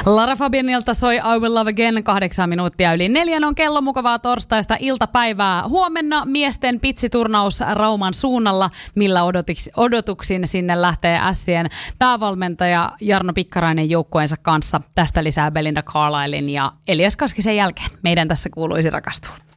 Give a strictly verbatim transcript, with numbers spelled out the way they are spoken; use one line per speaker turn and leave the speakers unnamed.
Lara Fabianilta soi I Will Love Again, kahdeksan minuuttia yli neljän on kello, mukavaa torstaista iltapäivää. Huomenna miesten pitsiturnaus Rauman suunnalla, millä odotuks, odotuksin sinne lähtee Ässien päävalmentaja Jarno Pikkarainen joukkueensa kanssa. Tästä lisää Belinda Carlislein ja Elias Kaskisen jälkeen. Meidän tässä kuuluisi rakastua.